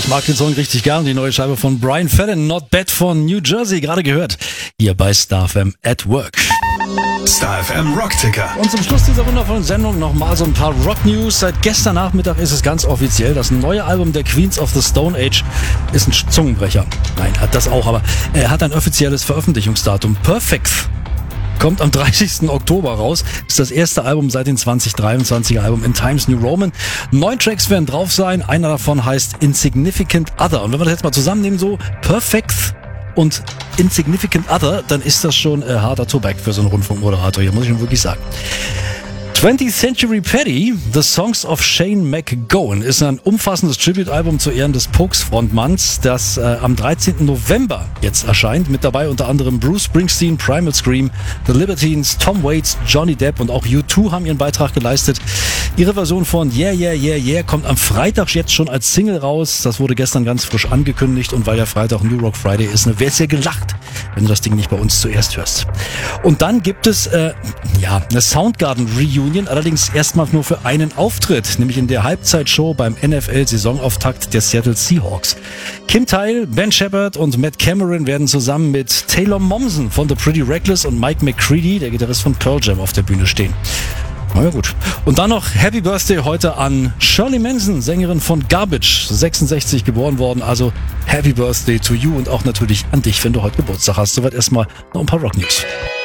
Ich mag den Song richtig gern. Die neue Scheibe von Brian Fallon, Not Bad von New Jersey, gerade gehört. Hier bei Star FM at Work. Star FM Rockticker. Und zum Schluss dieser wundervollen Sendung nochmal so ein paar Rock-News. Seit gestern Nachmittag ist es ganz offiziell. Das neue Album der Queens of the Stone Age ist ein Zungenbrecher. Nein, hat das auch, aber er hat ein offizielles Veröffentlichungsdatum. Perfect kommt am 30. Oktober raus. Ist das erste Album seit dem 2023er Album In Times New Roman. 9 Tracks werden drauf sein. Einer davon heißt Insignificant Other. Und wenn wir das jetzt mal zusammennehmen, so Perfect und Insignificant Other, dann ist das schon harter Tobak für so einen Rundfunkmoderator. Hier muss ich schon wirklich sagen. 20th Century Paddy, The Songs of Shane MacGowan, ist ein umfassendes Tribute-Album zu Ehren des Pogues-Frontmanns, das am 13. November jetzt erscheint. Mit dabei unter anderem Bruce Springsteen, Primal Scream, The Libertines, Tom Waits, Johnny Depp und auch U2 haben ihren Beitrag geleistet. Ihre Version von Yeah, Yeah, Yeah, Yeah kommt am Freitag jetzt schon als Single raus. Das wurde gestern ganz frisch angekündigt und weil der Freitag New Rock Friday ist, ne, wär's ja gelacht, wenn du das Ding nicht bei uns zuerst hörst. Und dann gibt es eine Soundgarden Reunion, allerdings erstmal nur für einen Auftritt, nämlich in der Halbzeitshow beim NFL-Saisonauftakt der Seattle Seahawks. Kim Thayil, Ben Shepherd und Matt Cameron werden zusammen mit Taylor Momsen von The Pretty Reckless und Mike McCready, der Gitarrist von Pearl Jam, auf der Bühne stehen. Na ja, gut. Und dann noch Happy Birthday heute an Shirley Manson, Sängerin von Garbage, 66 geboren worden. Also Happy Birthday to you und auch natürlich an dich, wenn du heute Geburtstag hast. Soweit erstmal noch ein paar Rock News.